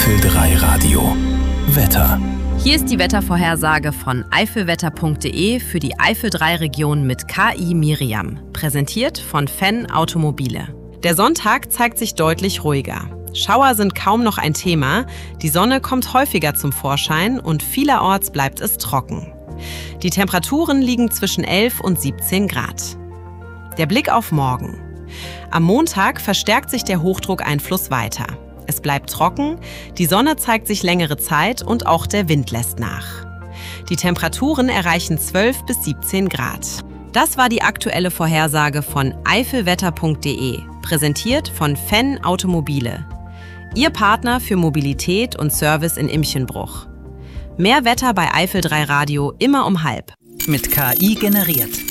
Eifel 3 Radio. Wetter. Hier ist die Wettervorhersage von eifelwetter.de für die Eifel 3 Region mit KI Miriam, präsentiert von Fenn Automobile. Der Sonntag zeigt sich deutlich ruhiger. Schauer sind kaum noch ein Thema, die Sonne kommt häufiger zum Vorschein und vielerorts bleibt es trocken. Die Temperaturen liegen zwischen 11 und 17 Grad. Der Blick auf morgen. Am Montag verstärkt sich der Hochdruckeinfluss weiter. Es bleibt trocken, die Sonne zeigt sich längere Zeit und auch der Wind lässt nach. Die Temperaturen erreichen 12 bis 17 Grad. Das war die aktuelle Vorhersage von eifelwetter.de, präsentiert von Fenn Automobile. Ihr Partner für Mobilität und Service in Imchenbruch. Mehr Wetter bei Eifel 3 Radio immer um halb. Mit KI generiert.